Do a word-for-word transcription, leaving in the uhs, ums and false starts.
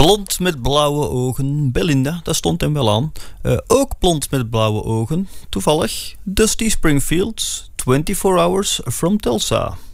Blond met blauwe ogen, Belinda, dat stond hem wel aan. Uh, ook blond met blauwe ogen, toevallig, Dusty Springfield, twenty-four hours from Tulsa.